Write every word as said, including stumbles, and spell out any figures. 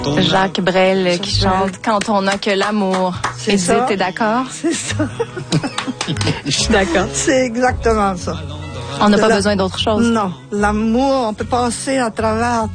Jacques Brel qui chante « Quand on n'a que l'amour ». C'est Edith, ça. t'es d'accord? C'est ça. Je suis d'accord. C'est exactement ça. On n'a pas La- besoin d'autre chose. Non. L'amour, on peut passer à travers